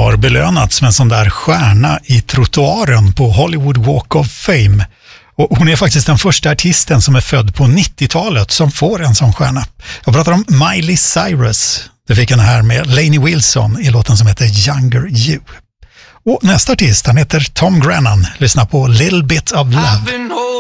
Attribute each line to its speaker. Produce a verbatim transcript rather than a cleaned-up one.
Speaker 1: har belönats med en sån där stjärna i trottoaren på Hollywood Walk of Fame. Och hon är faktiskt den första artisten som är född på nittiotalet som får en sån stjärna. Jag pratar om Miley Cyrus. Det fick henne här med Lainey Wilson i låten som heter Younger You. Och nästa artist, han heter Tom Grennan. Lyssna på Little Bit of Love.